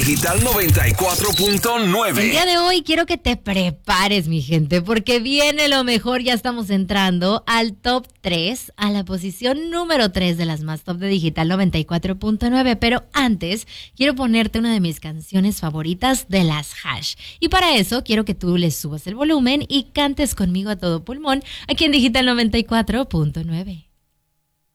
Digital 94.9. El día de hoy quiero que te prepares, mi gente, porque viene lo mejor. Ya estamos entrando al top 3, a la posición número 3 de las más top de Digital 94.9. Pero antes, quiero ponerte una de mis canciones favoritas de las Hash. Y para eso, quiero que tú le subas el volumen y cantes conmigo a todo pulmón aquí en Digital 94.9.